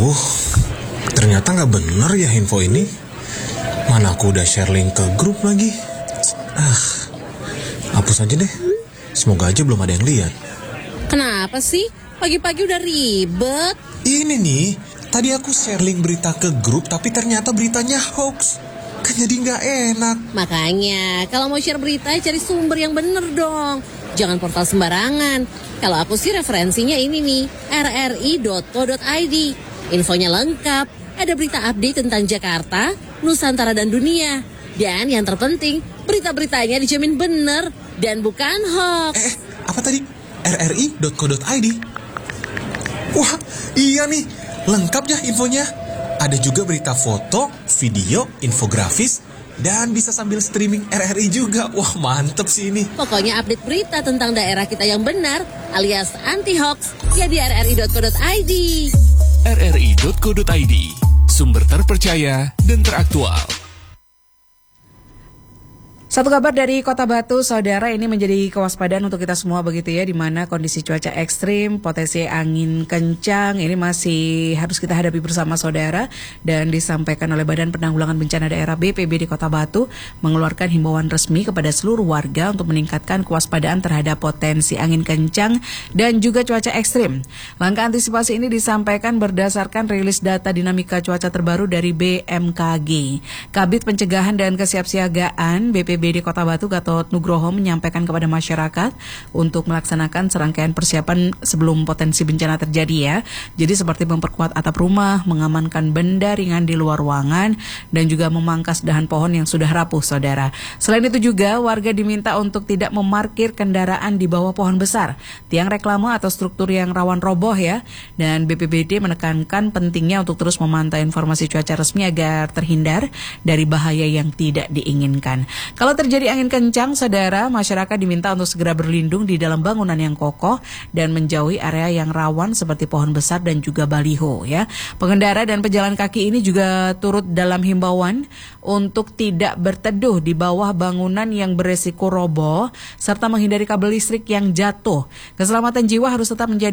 Aduh, ternyata nggak bener ya info ini. Mana aku udah share link ke grup lagi. Hapus aja deh. Semoga aja belum ada yang lihat. Kenapa sih? Pagi-pagi udah ribet. Ini nih, tadi aku share link berita ke grup, tapi ternyata beritanya hoax. Kan jadi nggak enak. Makanya, kalau mau share berita, cari sumber yang bener dong. Jangan portal sembarangan. Kalau aku sih referensinya ini nih, rri.co.id. Infonya lengkap, ada berita update tentang Jakarta, Nusantara dan dunia. Dan yang terpenting, berita-beritanya dijamin bener dan bukan hoax. Apa tadi? rri.co.id? Wah, iya nih, lengkap ya infonya. Ada juga berita foto, video, infografis, dan bisa sambil streaming RRI juga. Wah, mantep sih ini. Pokoknya update berita tentang daerah kita yang benar, alias anti-hoax, ya di rri.co.id. rri.co.id, sumber terpercaya dan teraktual. Satu kabar dari Kota Batu, saudara, ini menjadi kewaspadaan untuk kita semua begitu ya, di mana kondisi cuaca ekstrim, potensi angin kencang ini masih harus kita hadapi bersama saudara, dan disampaikan oleh Badan Penanggulangan Bencana Daerah BPBD Kota Batu mengeluarkan himbauan resmi kepada seluruh warga untuk meningkatkan kewaspadaan terhadap potensi angin kencang dan juga cuaca ekstrim. Langkah antisipasi ini disampaikan berdasarkan rilis data dinamika cuaca terbaru dari BMKG. Kabid Pencegahan dan Kesiapsiagaan BPBD Kota Batu Gatot Nugroho menyampaikan kepada masyarakat untuk melaksanakan serangkaian persiapan sebelum potensi bencana terjadi ya. Jadi seperti memperkuat atap rumah, mengamankan benda ringan di luar ruangan, dan juga memangkas dahan pohon yang sudah rapuh, saudara. Selain itu juga warga diminta untuk tidak memarkir kendaraan di bawah pohon besar, tiang reklame atau struktur yang rawan roboh ya. Dan BPBD menekankan pentingnya untuk terus memantau informasi cuaca resmi agar terhindar dari bahaya yang tidak diinginkan. Kalau terjadi angin kencang, saudara, masyarakat diminta untuk segera berlindung di dalam bangunan yang kokoh dan menjauhi area yang rawan seperti pohon besar dan juga baliho ya. Pengendara dan pejalan kaki ini juga turut dalam himbauan untuk tidak berteduh di bawah bangunan yang beresiko roboh serta menghindari kabel listrik yang jatuh. Keselamatan jiwa harus tetap menjadi